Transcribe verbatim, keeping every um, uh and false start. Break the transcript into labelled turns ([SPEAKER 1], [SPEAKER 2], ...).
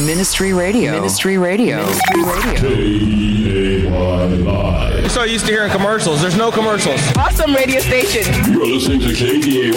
[SPEAKER 1] Ministry Radio. Ministry Radio. Ministry Radio.
[SPEAKER 2] K A Y Live.
[SPEAKER 3] We're so used to hearing commercials. There's no commercials.
[SPEAKER 4] Awesome radio station.
[SPEAKER 2] You're listening to K D A